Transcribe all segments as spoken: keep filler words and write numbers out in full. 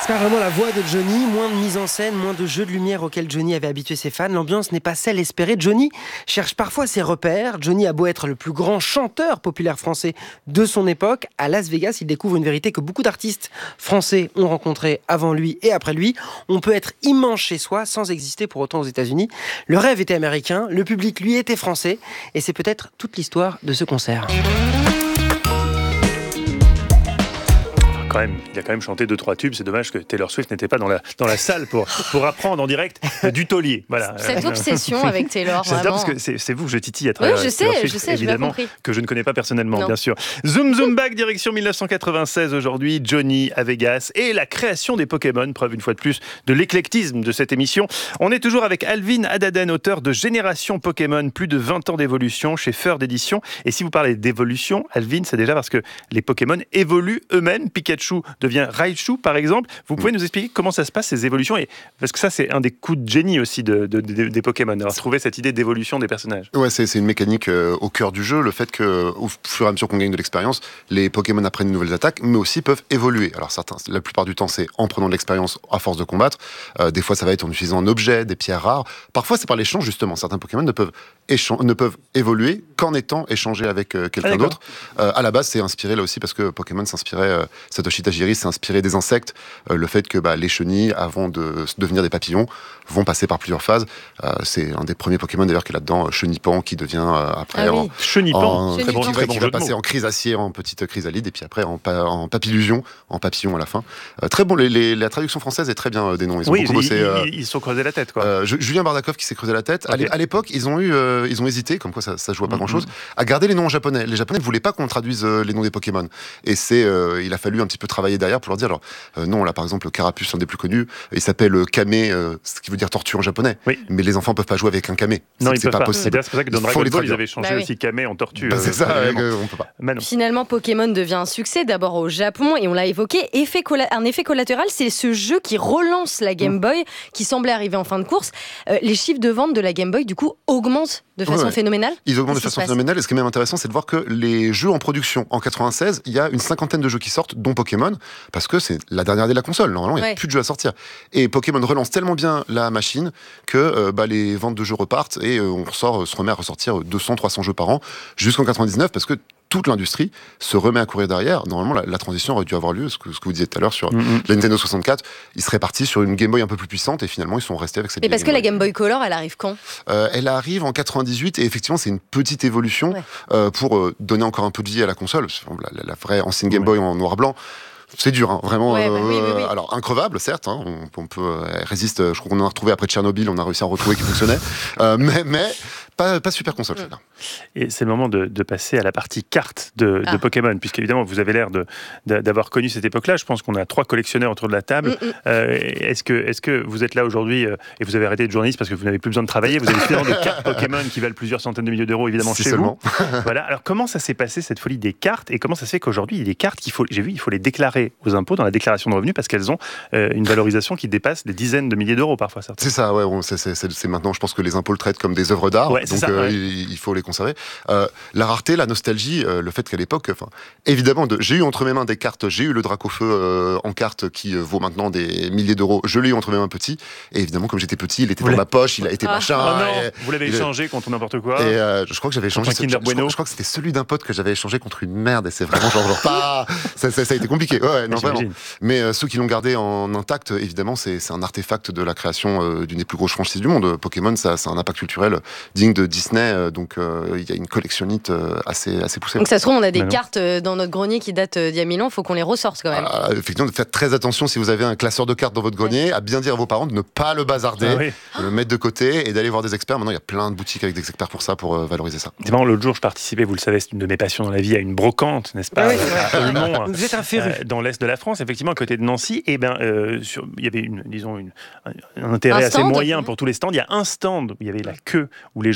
C'est pas vraiment la voix de Johnny, moins de mise en scène, moins de jeux de lumière auxquels Johnny avait habitué ses fans. L'ambiance n'est pas celle espérée. Johnny cherche parfois ses repères. Johnny a beau être le plus grand chanteur populaire français de son époque, à Las Vegas, il découvre une vérité que beaucoup d'artistes français ont rencontrée avant lui et après lui. On peut être immense chez soi sans exister pour autant aux États-Unis. Le rêve était américain, le public lui était français, et c'est peut-être toute l'histoire de ce concert. Quand même, il a quand même chanté deux trois tubes. C'est dommage que Taylor Swift n'était pas dans la, dans la salle pour, pour apprendre en direct du taulier. Voilà. Cette obsession avec Taylor, J'adore vraiment. parce que c'est, c'est vous que je titille à travers Oui, je sais, Taylor Swift, je sais, évidemment, j'ai bien compris. que je ne connais pas personnellement, Non. bien sûr. Zoom Zoom Back, direction dix-neuf cent quatre-vingt-seize aujourd'hui, Johnny à Vegas et la création des Pokémon, preuve une fois de plus de l'éclectisme de cette émission. On est toujours avec Alvin Adaden, auteur de Génération Pokémon, plus de vingt ans d'évolution chez Ferd d'édition. Et si vous parlez d'évolution, Alvin, c'est déjà parce que les Pokémon évoluent eux-mêmes. Pikachu devient Raichu, par exemple. Vous pouvez nous expliquer comment ça se passe, ces évolutions, et parce que ça, c'est un des coups de génie aussi de, de, de, des Pokémon, d'avoir trouvé cette idée d'évolution des personnages. Ouais, c'est, c'est une mécanique euh, au cœur du jeu, le fait que, au fur et à mesure qu'on gagne de l'expérience, les Pokémon apprennent de nouvelles attaques, mais aussi peuvent évoluer. Alors certains, la plupart du temps, c'est en prenant de l'expérience à force de combattre. Euh, des fois, ça va être en utilisant un objet, des pierres rares. Parfois, c'est par l'échange, justement. Certains Pokémon ne peuvent, échan- ne peuvent évoluer qu'en étant échangés avec euh, quelqu'un Ah, d'autre. Euh, à la base, c'est inspiré là aussi parce que Pokémon s'inspirait, euh, Satoshi Tajiri s'est inspiré des insectes. Euh, le fait que bah, les chenilles, avant de devenir des papillons, vont passer par plusieurs phases. Euh, c'est un des premiers Pokémon d'ailleurs qui est là-dedans, euh, Chenipan, qui devient euh, après Ah oui. en, Chenipan, en- très bon, qui, très bon qui jeu va de passer mots. en chrysacier, en petite chrysalide, et puis après en, pa- en papillusion, en papillon à la fin. Euh, très bon, les, les- la traduction française est très bien euh, des noms. Ils ont Oui, beaucoup ils, bossé. euh, ils, ils se sont creusés la tête, quoi. euh, Ju- Julien Bardakov qui s'est creusé la tête. À l'é- Ok. À l'époque, ils ont eu, euh, ils ont hésité, comme quoi ça, ça jouait pas Mhm. grand-chose, à garder les noms en japonais. Les Japonais ne voulaient pas qu'on traduise euh, les noms des Pokémon. Et c'est, euh, il a fallu un petit peu travailler derrière pour leur dire, alors, euh, non, là par exemple, le Carapuce, un des plus connus, il s'appelle euh, Kame, euh, ce qui veut dire tortue en japonais. Oui. Mais les enfants peuvent pas jouer avec un Kame. Non, c'est, ils c'est peuvent pas, pas. possible. C'est pour ça que dans Il faut Dragon les Ball, ils traduire. avaient changé Bah oui. aussi Kame en tortue. Bah, euh, c'est ça, évidemment. euh, on peut pas. Manon. Finalement, Pokémon devient un succès, d'abord au Japon, et on l'a évoqué. Effet colla- un effet collatéral, c'est ce jeu qui relance la Game Boy, qui semblait arriver en fin de course. Euh, les chiffres de vente de la Game Boy, du coup, augmentent de façon Ouais. phénoménale. Ils augmentent de Qu'est-ce qui façon se passe phénoménale, et ce qui est même intéressant, c'est de voir que les jeux en production, en quatre-vingt-seize, il y a une cinquantaine de jeux qui sortent, dont Pokémon, parce que c'est la dernière année de la console. Normalement, il n'y a Ouais. plus de jeux à sortir. Et Pokémon relance tellement bien la machine que euh, bah, les ventes de jeux repartent, et euh, on ressort, se remet à ressortir deux cents, trois cents jeux par an, jusqu'en quatre-vingt-dix-neuf, parce que toute l'industrie se remet à courir derrière. Normalement, la, la transition aurait dû avoir lieu, ce que, ce que vous disiez tout à l'heure sur Mhm. la Nintendo soixante-quatre. Ils seraient partis sur une Game Boy un peu plus puissante, et finalement, ils sont restés avec cette Mais parce vieille que la Game Boy Color, elle arrive quand ? Euh, elle arrive en quatre-vingt-dix-huit, et effectivement, c'est une petite évolution Ouais. euh, pour euh, donner encore un peu de vie à la console. La, la- la vraie ancienne Game Boy en noir-blanc, c'est dur, hein, vraiment. Ouais, bah oui, oui, oui. Alors, increvable, certes, hein, on, on peut, euh, elle résiste, euh, je crois qu'on en a retrouvé après Tchernobyl, on a réussi à en retrouver qui fonctionnait, euh, mais, mais pas, pas super console, celle-là. Et c'est le moment de, de passer à la partie carte de, Ah. de Pokémon, puisqu'évidemment, vous avez l'air de, de- d'avoir connu cette époque-là. Je pense qu'on a trois collectionneurs autour de la table. Mm, mm. Euh, est-ce, que, est-ce que vous êtes là aujourd'hui euh, et vous avez arrêté de journaliste parce que vous n'avez plus besoin de travailler? Vous avez finalement des cartes Pokémon qui valent plusieurs centaines de milliers d'euros, évidemment, Si chez seulement. vous. Voilà. Alors, comment ça s'est passé, cette folie des cartes, et comment ça se fait qu'aujourd'hui, il y a des cartes qu'il faut, j'ai vu, il faut les déclarer aux impôts dans la déclaration de revenus parce qu'elles ont euh, une valorisation qui dépasse des dizaines de milliers d'euros parfois, certaines. C'est ça, ouais, on- c'est, c'est- c'est- c'est maintenant, je pense que les impôts le traitent comme des œuvres d'art, Ouais, c'est donc ça, euh, ouais. il, il faut les conserver. Euh, la rareté, la nostalgie, euh, le fait qu'à l'époque, enfin, évidemment, de, j'ai eu entre mes mains des cartes, j'ai eu le Dracofeu euh, en carte qui euh, vaut maintenant des milliers d'euros, je l'ai eu entre mes mains petit, et évidemment, comme j'étais petit, il était Vous dans l'avez- ma poche, il a été Ah. machin. Oh non, et- vous l'avez il est- échangé contre n'importe quoi. Et euh, je crois que j'avais échangé. Contre un ce- Kinder je, crois, Bueno. je crois que c'était celui d'un pote que j'avais échangé contre une merde, et c'est vraiment genre, genre pas. Ça, ça- ça a été compliqué. Ouais, ouais, non, J'imagine. vraiment. Mais euh, ceux qui l'ont gardé en intact, évidemment, c'est, c'est un artefact de la création euh, d'une des plus grosses franchises du monde. Pokémon, ça, ça a un impact culturel digne de Disney, euh, donc euh, il y a une collectionnite euh, assez, assez poussée. Donc ça se trouve, on a des Bah non. cartes euh, dans notre grenier qui datent euh, d'il y a mille ans, il faut qu'on les ressorte quand même. Ah, effectivement, faites très attention si vous avez un classeur de cartes dans votre grenier, à bien dire à vos parents de ne pas le bazarder, Ah oui. de le mettre de côté et d'aller voir des experts. Maintenant, il y a plein de boutiques avec des experts pour ça, pour euh, valoriser ça. C'est marrant, l'autre jour, je participais, vous le savez, c'est une de mes passions dans la vie, à une brocante, n'est-ce pas, Oui, c'est vrai. à Olmont, Vous êtes un féru. euh, dans l'est de la France, effectivement, à côté de Nancy. Et ben, euh, sur- il y avait une, disons, une, un, un intérêt Un assez stand. moyen pour tous les stands. Il y a un stand où il y avait la queue, où les gens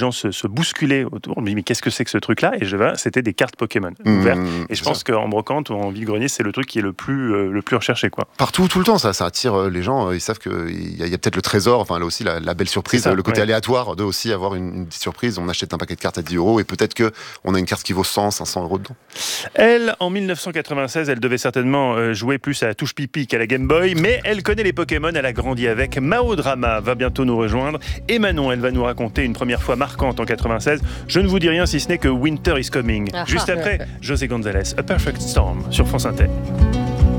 gens se, se bousculaient autour. On me dit mais qu'est-ce que c'est que ce truc-là? Et je vois, c'était des cartes Pokémon ouvertes. Mmh, et je pense ça. qu'en brocante ou en vide-grenier, c'est le truc qui est le plus, euh, le plus recherché, quoi. Partout, tout le temps, ça, ça attire les gens. Ils savent qu'il y a, y a peut-être le trésor, enfin là aussi la, la belle surprise, ça, le côté ouais. aléatoire de aussi avoir une, une petite surprise. On achète un paquet de cartes à dix euros et peut-être que on a une carte qui vaut cent, cinq cents euros dedans. Elle, en mille neuf cent quatre-vingt-seize, elle devait certainement jouer plus à la touche pipi qu'à la Game Boy, mais elle connaît les Pokémon, elle a grandi avec. Mao Drama va bientôt nous rejoindre et Manon, elle va nous raconter une première fois marquante en quatre-vingt-seize. Je ne vous dis rien si ce n'est que Winter is Coming. Ah. Juste après, José González, A Perfect Storm sur France Inter.